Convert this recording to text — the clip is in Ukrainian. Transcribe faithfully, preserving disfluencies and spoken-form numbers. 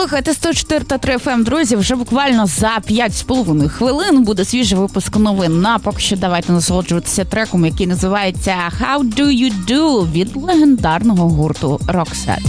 Слухайте сто чотири та три еф ем, друзі, вже буквально за п'ять з половиною хвилин буде свіжий випуск новин. А поки що давайте насолоджуватися треком, який називається «How do you do» від легендарного гурту Roxette.